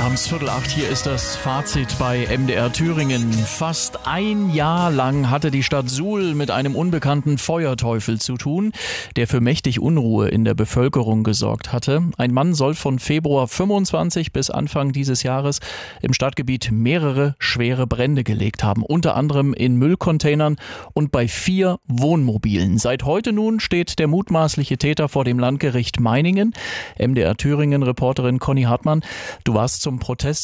Abends 7:45, hier ist das Fazit bei MDR Thüringen. Fast ein Jahr lang hatte die Stadt Suhl mit einem unbekannten Feuerteufel zu tun, der für mächtig Unruhe in der Bevölkerung gesorgt hatte. Ein Mann soll von Februar 25 bis Anfang dieses Jahres im Stadtgebiet mehrere schwere Brände gelegt haben, unter anderem in Müllcontainern und bei 4 Wohnmobilen. Seit heute nun steht der mutmaßliche Täter vor dem Landgericht Meiningen. MDR Thüringen-Reporterin Conny Hartmann, du warst zum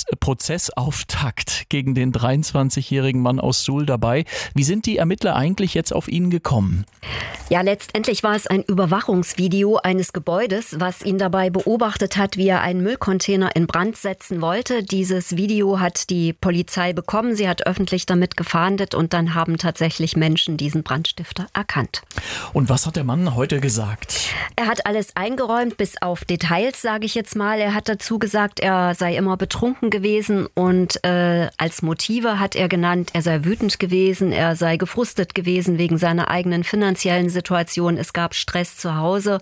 Prozessauftakt gegen den 23-jährigen Mann aus Suhl dabei. Wie sind die Ermittler eigentlich jetzt auf ihn gekommen? Ja, letztendlich war es ein Überwachungsvideo eines Gebäudes, was ihn dabei beobachtet hat, wie er einen Müllcontainer in Brand setzen wollte. Dieses Video hat die Polizei bekommen. Sie hat öffentlich damit gefahndet und dann haben tatsächlich Menschen diesen Brandstifter erkannt. Und was hat der Mann heute gesagt? Er hat alles eingeräumt, bis auf Details, sage ich jetzt mal. Er hat dazu gesagt, er sei immer betrunken gewesen und als Motive hat er genannt, er sei wütend gewesen, er sei gefrustet gewesen wegen seiner eigenen finanziellen Situation. Es gab Stress zu Hause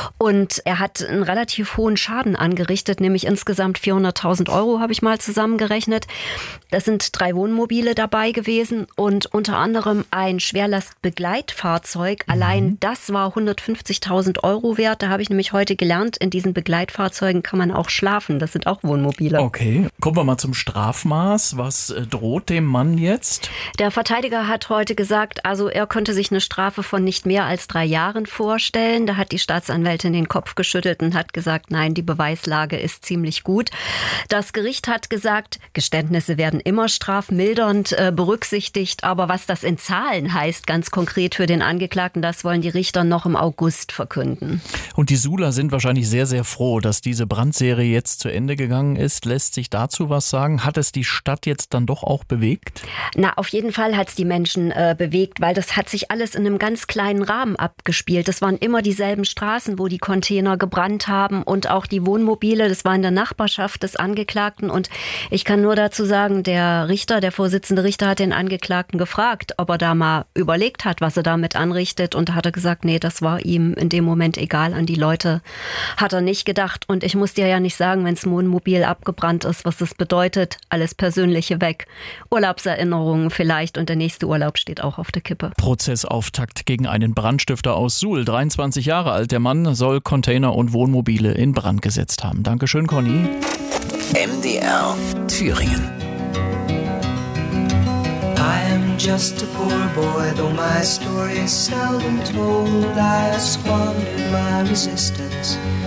und er hat einen relativ hohen Schaden angerichtet, nämlich insgesamt 400.000 Euro habe ich mal zusammengerechnet. Das sind 3 Wohnmobile dabei gewesen und unter anderem ein Schwerlastbegleitfahrzeug. Allein das war 150.000 Euro wert. Da habe ich nämlich heute gelernt, in diesen Begleitfahrzeugen kann man auch schlafen. Das sind auch Wohnmobile. Okay, kommen wir mal zum Strafmaß. Was droht dem Mann jetzt? Der Verteidiger hat heute gesagt, also er könnte sich eine Strafe von nicht mehr als 3 Jahren vorstellen. Da hat die Staatsanwältin den Kopf geschüttelt und hat gesagt, nein, die Beweislage ist ziemlich gut. Das Gericht hat gesagt, Geständnisse werden immer strafmildernd berücksichtigt, aber was das in Zahlen heißt, ganz konkret für den Angeklagten, das wollen die Richter noch im August verkünden. Und die Suhler sind wahrscheinlich sehr, sehr froh, dass diese Brandserie jetzt zu Ende gegangen ist. Lässt sich dazu was sagen? Hat es die Stadt jetzt dann doch auch bewegt? Na, auf jeden Fall hat es die Menschen bewegt, weil das hat sich alles in einem ganz kleinen Rahmen abgespielt. Das waren immer dieselben Straßen, wo die Container gebrannt haben und auch die Wohnmobile, das war in der Nachbarschaft des Angeklagten. Und ich kann nur dazu sagen, der Vorsitzende Richter hat den Angeklagten gefragt, ob er da mal überlegt hat, was er damit anrichtet. Und da hat er gesagt, nee, das war ihm in dem Moment egal. An die Leute hat er nicht gedacht. Und ich muss dir ja nicht sagen, wenn das Wohnmobil abgebrannt ist, was das bedeutet. Alles Persönliche weg. Urlaubserinnerungen vielleicht und der nächste Urlaub steht auch auf der Kippe. Prozessauftakt gegen einen Brandstifter aus Suhl. 23 Jahre alt. Der Mann soll Container und Wohnmobile in Brand gesetzt haben. Dankeschön, Conny. MDR Thüringen. I am just a poor boy, though my story is seldom told. I squandered my resistance